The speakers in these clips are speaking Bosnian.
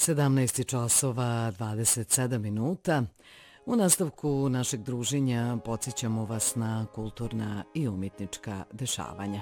17 časova 27 minuta. U nastavku našeg druženja podsjećamo vas na kulturna i umjetnička dešavanja.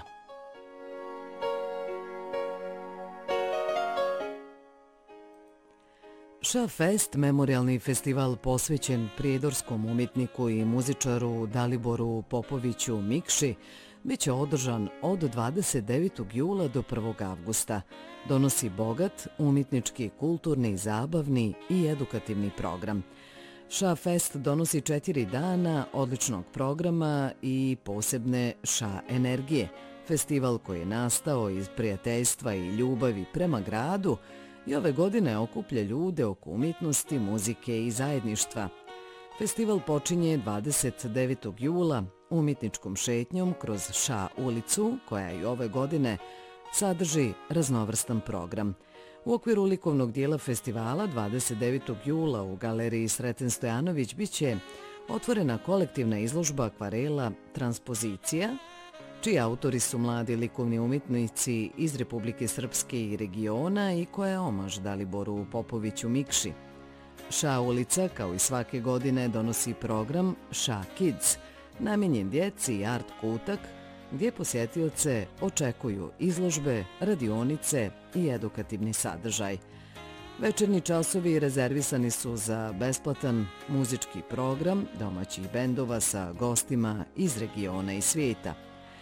Ša Fest, memorijalni festival posvećen prijedorskom umjetniku i muzičaru Daliboru Popoviću Mikši, bit će održan od 29. jula do 1. avgusta. Donosi bogat, umjetnički, kulturni, zabavni i edukativni program. Ša Fest donosi 4 dana odličnog programa i posebne ša energije. Festival koji je nastao iz prijateljstva i ljubavi prema gradu i ove godine okuplja ljude oko umjetnosti, muzike i zajedništva. Festival počinje 29. jula umjetničkom šetnjom kroz Ša ulicu, koja i ove godine sadrži raznovrstan program. U okviru likovnog dijela festivala 29. jula u galeriji Sreten Stojanović biće otvorena kolektivna izložba akvarela Transpozicija, čiji autori su mladi likovni umjetnici iz Republike Srpske i regiona i koja je omaž Daliboru Popoviću Mikši. Ša ulica, kao i svake godine, donosi program Ša Kids, namijenjen djeci i art kutak, gdje posjetioce očekuju izložbe, radionice i edukativni sadržaj. Večernji časovi rezervisani su za besplatan muzički program domaćih bendova sa gostima iz regiona i svijeta.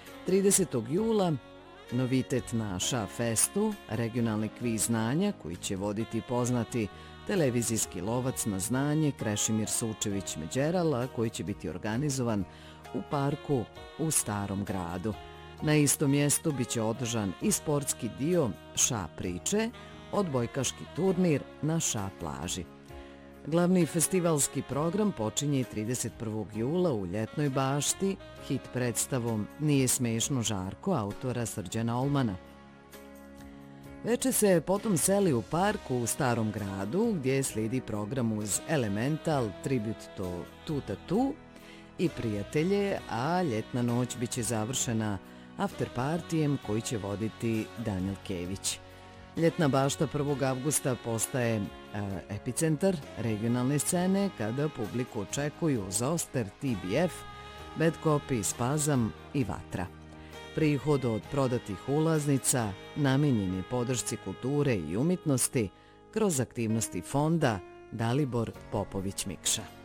30. jula novitet na Ša Festu, regionalni kviz znanja koji će voditi poznati televizijski lovac na znanje Krešimir Sučević-Međeral, koji će biti organizovan u parku u Starom gradu. Na istom mjestu biće održan i sportski dio Ša priče, odbojkaški turnir na Ša plaži. Glavni festivalski program počinje 31. jula u Ljetnoj bašti hit predstavom Nije smešno Žarko autora Srđana Olmana. Veče se potom seli u parku u Starom gradu gdje slijedi program uz Elemental, Tribute to Tuta Tu i Prijatelje, a ljetna noć biće završena after partijem koji će voditi Daniel Kević. Ljetna bašta 1. avgusta postaje epicentar regionalne scene kada publiku očekuju Zoster, TBF, Bad Copy, Spazam i Vatra. Prihod od prodatih ulaznica namijenjen je podršci kulture i umjetnosti kroz aktivnosti fonda Dalibor Popović Mikša.